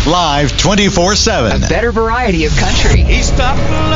Live 24/7. A better variety of country. He stopped